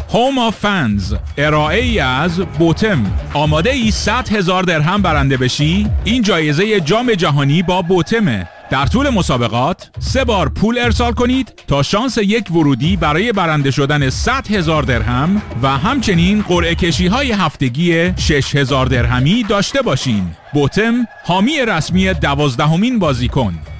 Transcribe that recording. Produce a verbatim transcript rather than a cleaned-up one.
هوم آف فنز، ارائه ای از بوتم. آماده ای صد هزار درهم برنده بشی؟ این جایزه جام جهانی با بوتمه. در طول مسابقات سه بار پول ارسال کنید تا شانس یک ورودی برای برنده شدن صد هزار درهم و همچنین قرعه کشی های هفتگی شش هزار درهمی داشته باشین. بوتم حامی رسمی دوازدهمین بازیکن.